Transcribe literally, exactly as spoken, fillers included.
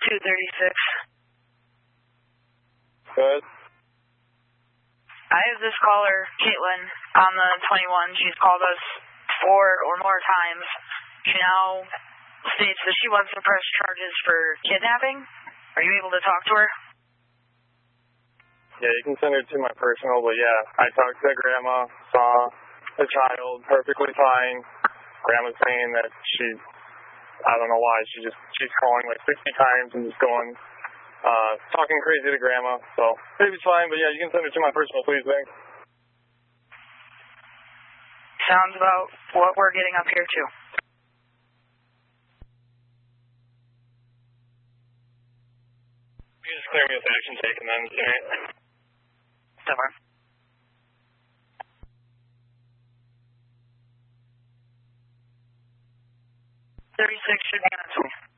two thirty-six. Good. I have this caller, Caitlin, on the twenty-one. She's called us four or more times. She now states that she wants to press charges for kidnapping. Are you able to talk to her? Yeah, you can send her to my personal, but yeah, I talked to grandma, saw the child, perfectly fine. Grandma's saying that she, I don't know why, she just, she's calling like sixty times and just going, uh, talking crazy to grandma, so baby's fine, but yeah, you can send her to my personal, please, thanks. Sounds about what we're getting up here, too. You can just clear me with action taken then, alright? Somewhere. thirty-six should be on its way.